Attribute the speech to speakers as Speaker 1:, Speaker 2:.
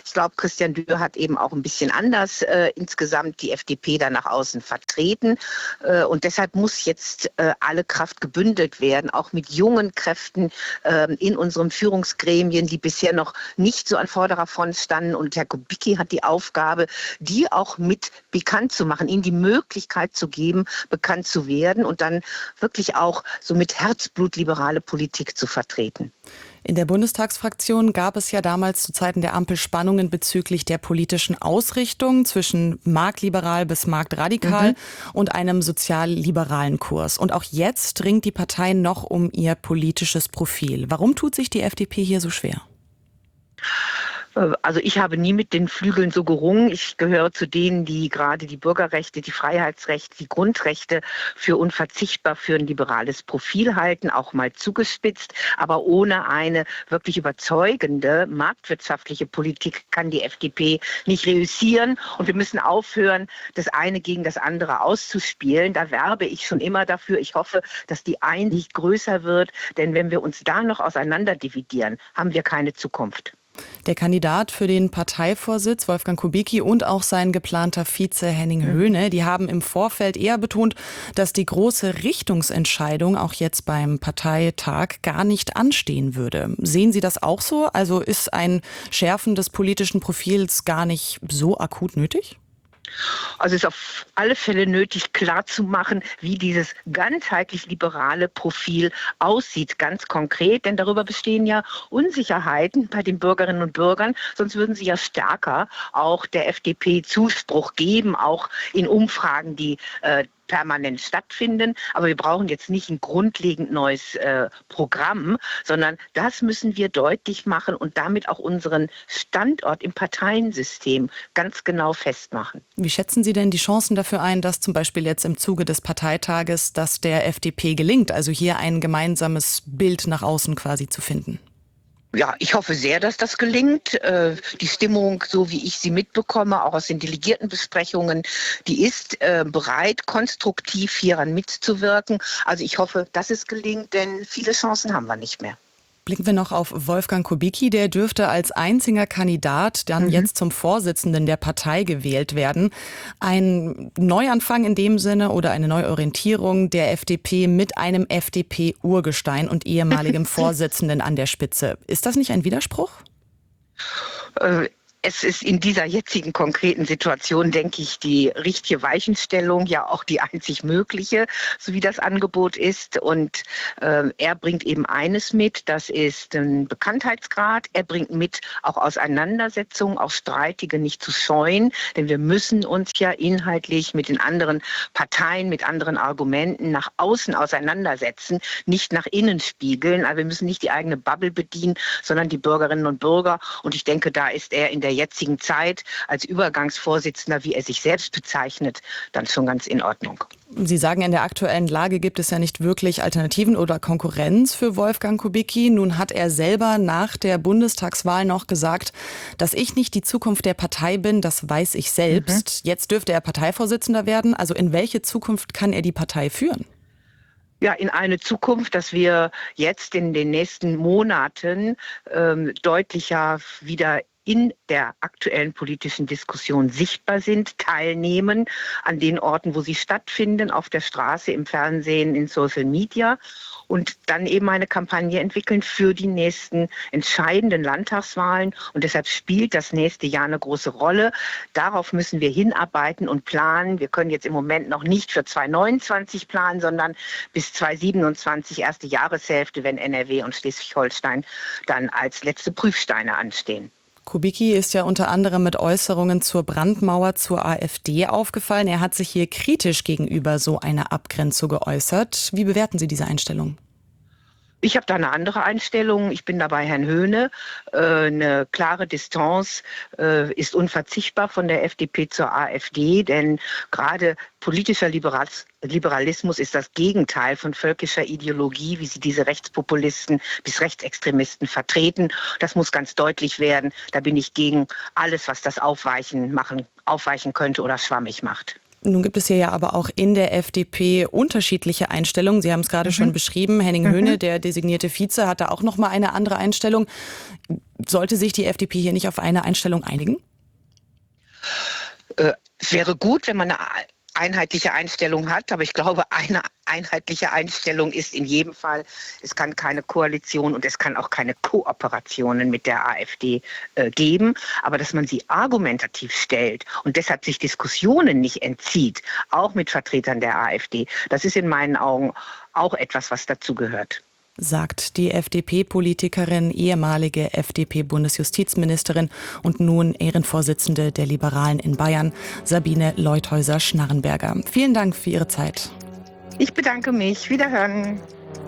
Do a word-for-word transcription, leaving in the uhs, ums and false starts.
Speaker 1: Ich glaube, Christian Dürr hat eben auch ein bisschen anders äh, insgesamt die F D P da nach außen vertreten. Äh, und deshalb muss jetzt äh, alle Kraft gebündelt werden, auch mit jungen Kräften äh, in unseren Führungsgremien, die bisher noch nicht so an vorderer Front standen. Und Herr Kubicki hat die Aufgabe, die auch mit bekannt zu machen, ihnen die Möglichkeit zu geben, bekannt zu werden und dann wirklich auch so mit Herzblut liberale Politik zu vertreten.
Speaker 2: In der Bundestagsfraktion gab es ja damals zu Zeiten der Ampel Spannungen bezüglich der politischen Ausrichtung zwischen marktliberal bis marktradikal mhm. und einem sozialliberalen Kurs. Und auch jetzt ringt die Partei noch um ihr politisches Profil. Warum tut sich die F D P hier so schwer?
Speaker 1: Also ich habe nie mit den Flügeln so gerungen. Ich gehöre zu denen, die gerade die Bürgerrechte, die Freiheitsrechte, die Grundrechte für unverzichtbar für ein liberales Profil halten, auch mal zugespitzt. Aber ohne eine wirklich überzeugende marktwirtschaftliche Politik kann die F D P nicht reüssieren. Und wir müssen aufhören, das eine gegen das andere auszuspielen. Da werbe ich schon immer dafür. Ich hoffe, dass die Einsicht größer wird. Denn wenn wir uns da noch auseinander dividieren, haben wir keine Zukunft.
Speaker 2: Der Kandidat für den Parteivorsitz, Wolfgang Kubicki, und auch sein geplanter Vize Henning Höhne, die haben im Vorfeld eher betont, dass die große Richtungsentscheidung auch jetzt beim Parteitag gar nicht anstehen würde. Sehen Sie das auch so? Also ist ein Schärfen des politischen Profils gar nicht so akut nötig?
Speaker 1: Also es ist auf alle Fälle nötig, klarzumachen, wie dieses ganzheitlich liberale Profil aussieht, ganz konkret. Denn darüber bestehen ja Unsicherheiten bei den Bürgerinnen und Bürgern. Sonst würden sie ja stärker auch der F D P Zuspruch geben, auch in Umfragen, die äh, permanent stattfinden. Aber wir brauchen jetzt nicht ein grundlegend neues äh, Programm, sondern das müssen wir deutlich machen und damit auch unseren Standort im Parteiensystem ganz genau festmachen.
Speaker 2: Wie schätzen Sie denn die Chancen dafür ein, dass zum Beispiel jetzt im Zuge des Parteitages, dass der F D P gelingt, also hier ein gemeinsames Bild nach außen quasi zu finden?
Speaker 1: Ja, ich hoffe sehr, dass das gelingt. Die Stimmung, so wie ich sie mitbekomme, auch aus den Delegiertenbesprechungen, die ist bereit, konstruktiv hieran mitzuwirken. Also ich hoffe, dass es gelingt, denn viele Chancen haben wir nicht mehr.
Speaker 2: Blicken wir noch auf Wolfgang Kubicki. Der dürfte als einziger Kandidat dann mhm. jetzt zum Vorsitzenden der Partei gewählt werden. Ein Neuanfang in dem Sinne oder eine Neuorientierung der F D P mit einem F D P-Urgestein und ehemaligem Vorsitzenden an der Spitze. Ist das nicht ein Widerspruch?
Speaker 1: Äh. Es ist in dieser jetzigen konkreten Situation, denke ich, die richtige Weichenstellung, ja auch die einzig mögliche, so wie das Angebot ist. Und äh, er bringt eben eines mit, das ist ein Bekanntheitsgrad. Er bringt mit auch Auseinandersetzungen, auch streitige nicht zu scheuen. Denn wir müssen uns ja inhaltlich mit den anderen Parteien, mit anderen Argumenten nach außen auseinandersetzen, nicht nach innen spiegeln. Also wir müssen nicht die eigene Bubble bedienen, sondern die Bürgerinnen und Bürger. Und ich denke, da ist er in der jetzigen Zeit als Übergangsvorsitzender, wie er sich selbst bezeichnet, dann schon ganz in Ordnung.
Speaker 2: Sie sagen, in der aktuellen Lage gibt es ja nicht wirklich Alternativen oder Konkurrenz für Wolfgang Kubicki. Nun hat er selber nach der Bundestagswahl noch gesagt, dass ich nicht die Zukunft der Partei bin, das weiß ich selbst. Mhm. Jetzt dürfte er Parteivorsitzender werden. Also in welche Zukunft kann er die Partei führen?
Speaker 1: Ja, in eine Zukunft, dass wir jetzt in den nächsten Monaten ähm, deutlicher wieder in der aktuellen politischen Diskussion sichtbar sind, teilnehmen an den Orten, wo sie stattfinden, auf der Straße, im Fernsehen, in Social Media und dann eben eine Kampagne entwickeln für die nächsten entscheidenden Landtagswahlen. Und deshalb spielt das nächste Jahr eine große Rolle. Darauf müssen wir hinarbeiten und planen. Wir können jetzt im Moment noch nicht für zweitausendneunundzwanzig planen, sondern bis zweitausendsiebenundzwanzig, erste Jahreshälfte, wenn N R W und Schleswig-Holstein dann als letzte Prüfsteine anstehen.
Speaker 2: Kubicki ist ja unter anderem mit Äußerungen zur Brandmauer zur AfD aufgefallen. Er hat sich hier kritisch gegenüber so einer Abgrenzung geäußert. Wie bewerten Sie diese Einstellung?
Speaker 1: Ich habe da eine andere Einstellung. Ich bin da bei Herrn Höhne. Äh, eine klare Distanz äh, ist unverzichtbar von der F D P zur AfD, denn gerade politischer Liberals, Liberalismus ist das Gegenteil von völkischer Ideologie, wie sie diese Rechtspopulisten bis Rechtsextremisten vertreten. Das muss ganz deutlich werden. Da bin ich gegen alles, was das aufweichen, machen, aufweichen könnte oder schwammig macht.
Speaker 2: Nun gibt es hier ja aber auch in der F D P unterschiedliche Einstellungen. Sie haben es gerade mhm. schon beschrieben. Henning mhm. Höhne, der designierte Vize, hat da auch noch mal eine andere Einstellung. Sollte sich die F D P hier nicht auf eine Einstellung einigen?
Speaker 1: Äh, es wäre gut, wenn man eine einheitliche Einstellung hat, aber ich glaube, eine einheitliche Einstellung ist in jedem Fall, es kann keine Koalition und es kann auch keine Kooperationen mit der AfD äh, geben, aber dass man sie argumentativ stellt und deshalb sich Diskussionen nicht entzieht, auch mit Vertretern der AfD, das ist in meinen Augen auch etwas, was dazu gehört.
Speaker 2: Sagt die F D P-Politikerin, ehemalige F D P-Bundesjustizministerin und nun Ehrenvorsitzende der Liberalen in Bayern, Sabine Leuthäuser-Schnarrenberger. Vielen Dank für Ihre Zeit.
Speaker 1: Ich bedanke mich. Wiederhören.